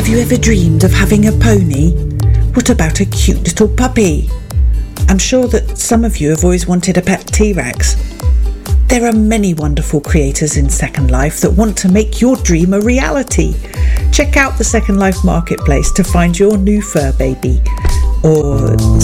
Have you ever dreamed of having a pony? What about a cute little puppy? I'm sure that some of you have always wanted a pet T-Rex. There are many wonderful creators in Second Life that want to make your dream a reality. Check out the Second Life marketplace to find your new fur baby, or